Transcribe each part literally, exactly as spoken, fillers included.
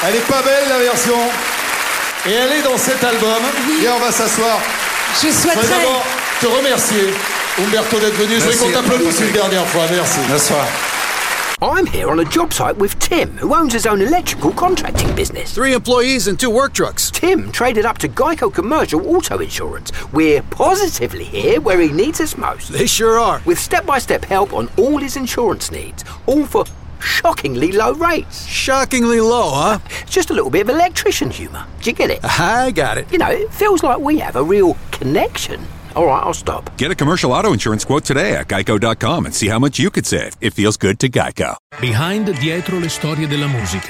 Elle est pas belle la version. Et elle est dans cet album. Oui. Et on va s'asseoir. Je souhaiterais... Je voudrais d'abord te remercier, Umberto, d'être venu. Je voudrais qu'on t'applaudisse une dernière fois. Merci. Bonsoir. I'm here on a job site with Tim, who owns his own electrical contracting business. Three employees and two work trucks. Tim traded up to Geico Commercial Auto Insurance. We're positively here where he needs us most. They sure are. With step-by-step help on all his insurance needs, all for shockingly low rates. Shockingly low, huh? It's just a little bit of electrician humour. Do you get it? I got it. You know, it feels like we have a real connection. All right, I'll stop. Get a commercial auto insurance quote today at geico dot com and see how much you could save. It feels good to Geico. Behind dietro le storie della musica.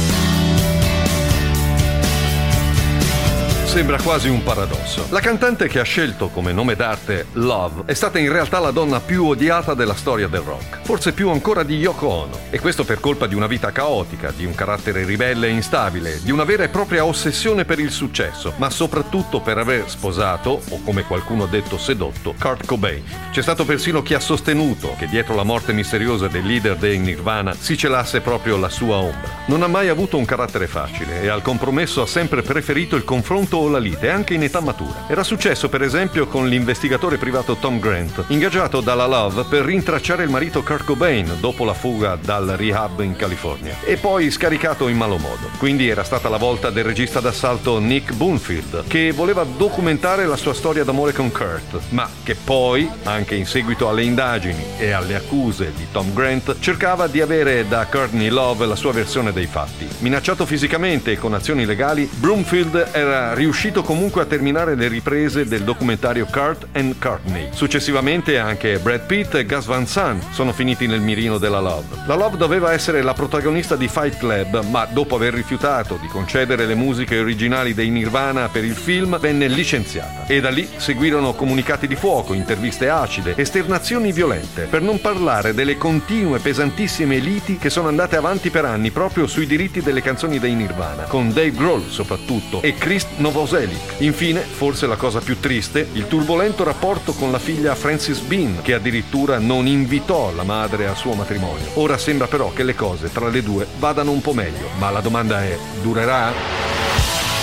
Sembra quasi un paradosso. La cantante che ha scelto come nome d'arte Love è stata in realtà la donna più odiata della storia del rock, forse più ancora di Yoko Ono, e questo per colpa di una vita caotica, di un carattere ribelle e instabile, di una vera e propria ossessione per il successo, ma soprattutto per aver sposato, o come qualcuno ha detto sedotto, Kurt Cobain. C'è stato persino chi ha sostenuto che dietro la morte misteriosa del leader dei Nirvana si celasse proprio la sua ombra. Non ha mai avuto un carattere facile e al compromesso ha sempre preferito il confronto o la lite, anche in età matura. Era successo per esempio con l'investigatore privato Tom Grant, ingaggiato dalla Love per rintracciare il marito Kurt Cobain dopo la fuga dal rehab in California, e poi scaricato in malo modo. Quindi era stata la volta del regista d'assalto Nick Bloomfield, che voleva documentare la sua storia d'amore con Kurt, ma che poi, anche in seguito alle indagini e alle accuse di Tom Grant, cercava di avere da Courtney Love la sua versione dei fatti. Minacciato fisicamente e con azioni legali, Bloomfield era riuscito comunque a terminare le riprese del documentario Kurt and Courtney. Successivamente anche Brad Pitt e Gus Van Sant sono finiti nel mirino della Love. La Love doveva essere la protagonista di Fight Club, ma dopo aver rifiutato di concedere le musiche originali dei Nirvana per il film, venne licenziata. E da lì seguirono comunicati di fuoco, interviste acide, esternazioni violente, per non parlare delle continue pesantissime liti che sono andate avanti per anni proprio sui diritti delle canzoni dei Nirvana, con Dave Grohl soprattutto e Chris Novoselic. Infine, forse la cosa più triste, il turbolento rapporto con la figlia Frances Bean, che addirittura non invitò la madre al suo matrimonio. Ora sembra però che le cose tra le due vadano un po' meglio, ma la domanda è: durerà?